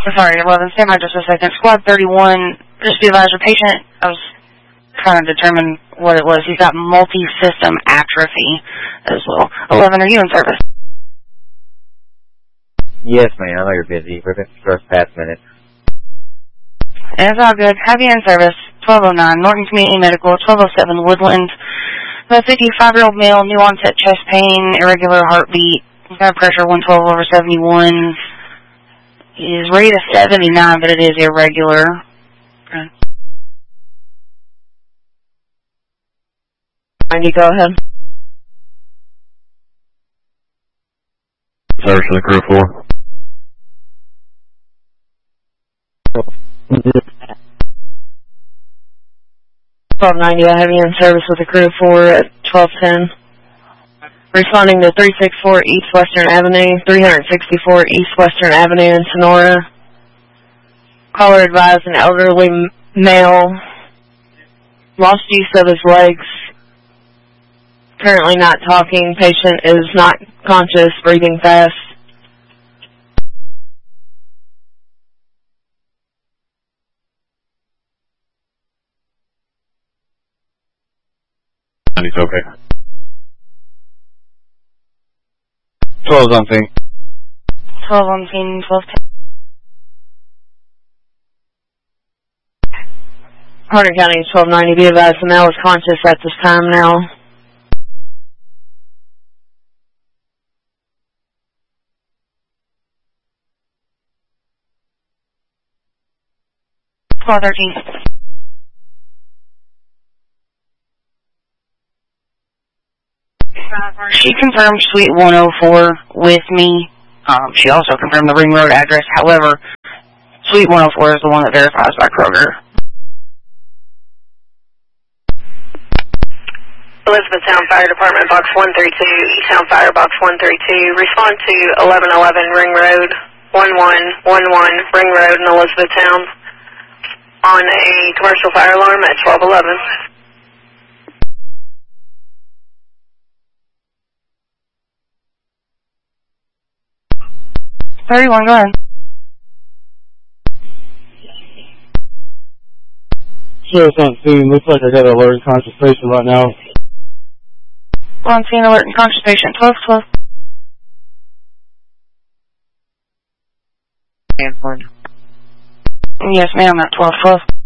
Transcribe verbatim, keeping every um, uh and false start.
Sorry, eleven, stand by just a second. Squad thirty-one, just be advised, your patient, I was trying to determine what it was. He's got multi-system atrophy as well. eleven, are you in service? Yes, ma'am. I know you're busy. We're first past minute. It's all good. Have you in service? twelve oh nine, Norton Community Medical, twelve oh seven, Woodland. The fifty-five-year-old male, new onset chest pain, irregular heartbeat, blood pressure one twelve over seventy-one. He's rated a seventy-nine, but it is irregular. Okay. ninety, go ahead. Service to the crew four. twelve ninety, I have you in service with the crew four at twelve ten. Responding to three sixty-four East Western Avenue, three sixty-four East Western Avenue in Sonora. Caller advised an elderly male lost use of his legs. Currently not talking. Patient is not conscious, breathing fast. It's okay. twelve's on scene. twelve on scene, twelve ten. Hardin County twelve ninety, be advised the male is conscious at this time now. twelve thirteen. She confirmed Suite one oh four with me. Um, she also confirmed the Ring Road address. However, Suite one oh four is the one that verifies by Kroger. Elizabethtown Fire Department, Box one thirty-two, Easttown Fire, Box one thirty-two. Respond to eleven eleven Ring Road, one one one one Ring Road in Elizabethtown on a commercial fire alarm at twelve eleven. thirty-one, go ahead. Sure, it's on scene. Looks like I got an alert and conscious patient right now. We're on scene, alert and conscious patient, twelve twelve. Yes, ma'am, at twelve twelve.